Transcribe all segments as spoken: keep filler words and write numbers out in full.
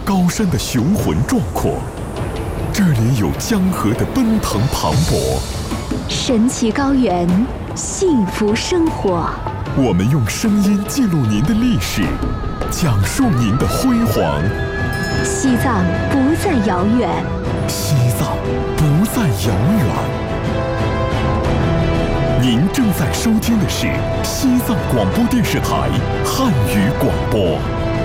高山的雄浑壮阔，这里有江河的奔腾磅礴， 神奇高原，幸福生活。 我们用声音记录您的历史，讲述您的辉煌。 西藏不再遥远， 西藏不再遥远。您正在收听的是西藏广播电视台汉语广播。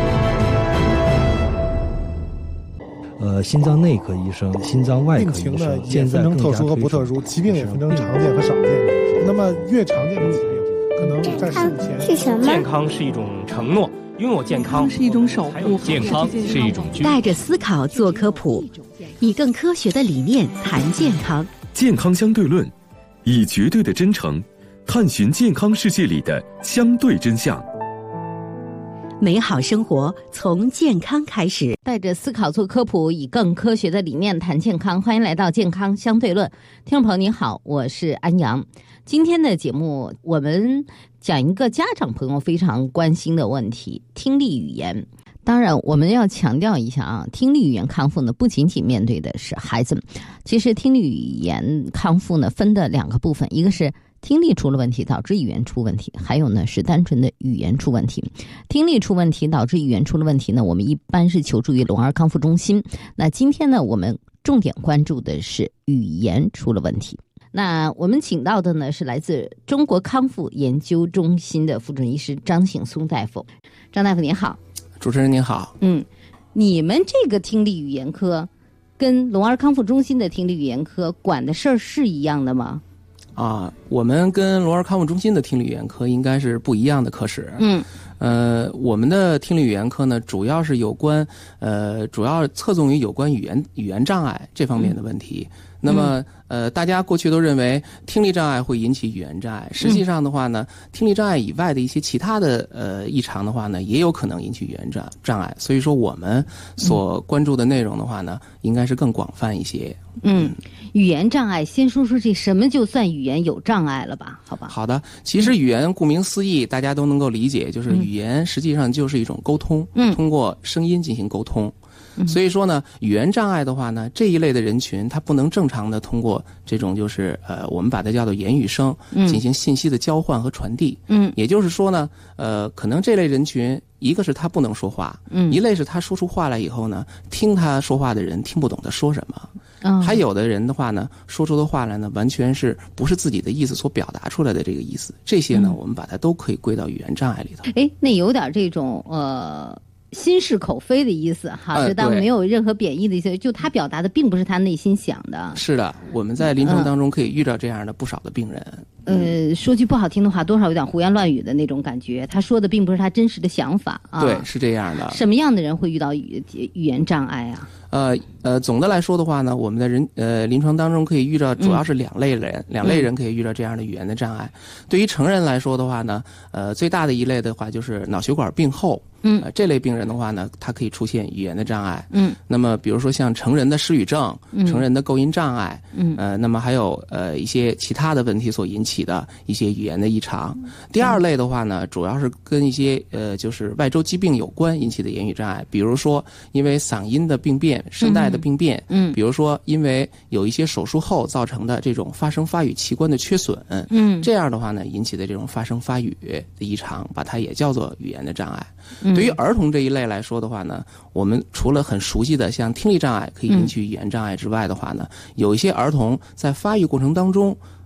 呃，心脏内科医生、心脏外科医生， 病情呢也分成特殊和不特殊，疾病也分成常见和少见。那么越常见的疾病，可能在事物前是什么？ 健康是一种承诺，拥有健康是一种守护， 健康是一种居。 带着思考做科普，以更科学的理念谈健康。 健康相对论，以绝对的真诚探寻健康世界里的相对真相。 美好生活从健康开始， 带着思考做科普，以更科学的理念谈健康。欢迎来到健康相对论，听众朋友您好，我是安阳。今天的节目我们讲一个家长朋友非常关心的问题，听力语言。当然我们要强调一下啊，听力语言康复呢不仅仅面对的是孩子们，其实听力语言康复呢分的两个部分，一个是听力出了问题导致语言出问题，还有呢是单纯的语言出问题。听力出问题导致语言出了问题呢，我们一般是求助于聋儿康复中心。那今天呢我们重点关注的是语言出了问题。那我们请到的呢是来自中国康复研究中心的副主任医师张醒松大夫。张大夫您好。 主持人您好。 嗯，你们这个听力语言科跟聋儿康复中心的听力语言科管的事儿是一样的吗？ 啊，我们跟聋儿康复中心的听力语言科应该是不一样的科室。 嗯， 呃，我们的听力语言科呢，主要是有关呃，主要侧重于有关语言语言障碍这方面的问题。嗯、那么，呃，大家过去都认为听力障碍会引起语言障碍，实际上的话呢，嗯、听力障碍以外的一些其他的呃异常的话呢，也有可能引起语言障障碍。所以说，我们所关注的内容的话呢，应该是更广泛一些。 嗯，语言障碍，先说说这什么就算语言有障碍了吧？好吧。 好的，其实语言顾名思义，大家都能够理解，就是语言实际上就是一种沟通，嗯，通过声音进行沟通。嗯、所以说呢，语言障碍的话呢，这一类的人群，他不能正常的通过这种就是呃，我们把它叫做言语声进行信息的交换和传递。嗯，也就是说呢，呃，可能这类人群，一个是他不能说话，嗯，一类是他说出话来以后呢，听他说话的人听不懂他说什么。嗯，还有的人的话呢，说出的话来呢，完全是不是自己的意思所表达出来的这个意思，这些呢，嗯、我们把它都可以归到语言障碍里头。 哎，那有点这种呃心是口非的意思哈，这当没有任何贬义的意思，就他表达的并不是他内心想的。 是的，我们在临床当中可以遇到这样的不少的病人。 呃，说句不好听的话，多少有点胡言乱语的那种感觉。他说的并不是他真实的想法啊。 对，是这样的。 什么样的人会遇到语语言障碍啊？ 呃呃，总的来说的话呢，我们在人呃临床当中可以遇到主要是两类人，嗯、两类人可以遇到这样的语言的障碍。对于成人来说的话呢，呃，最大的一类的话就是脑血管病后。嗯、呃，这类病人的话呢，他可以出现语言的障碍。嗯，那么比如说像成人的失语症、嗯、成人的构音障碍，嗯，呃，那么还有呃一些其他的问题所引起的一些语言的异常。嗯、第二类的话呢，主要是跟一些呃就是外周疾病有关引起的言语障碍，比如说因为嗓音的病变、声带的病变，嗯，比如说因为有一些手术后造成的这种发声发语器官的缺损，嗯，这样的话呢引起的这种发声发语的异常，把它也叫做语言的障碍。嗯、对于儿童这一类来说的话呢，我们除了很熟悉的像听力障碍可以引起语言障碍之外的话呢，嗯、有一些儿童在发育过程当中